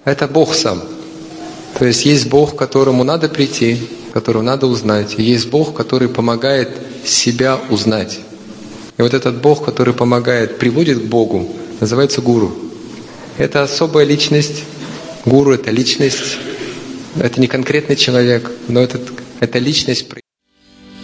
это Бог сам. То есть есть Бог, к которому надо прийти, которого надо узнать. И есть Бог, который помогает себя узнать. И вот этот Бог, который помогает, приводит к Богу, называется гуру. Это особая личность. Гуру — это личность. Это не конкретный человек, но это личность.